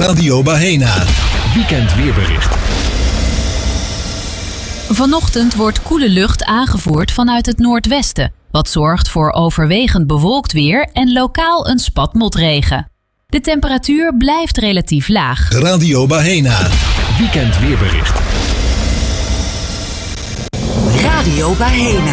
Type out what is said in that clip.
Radio Bahena. Weekend weerbericht. Vanochtend wordt koele lucht aangevoerd vanuit het noordwesten, wat zorgt voor overwegend bewolkt weer en lokaal een spat motregen. De temperatuur blijft relatief laag. Radio Bahena. Weekend weerbericht. Radio Bahena.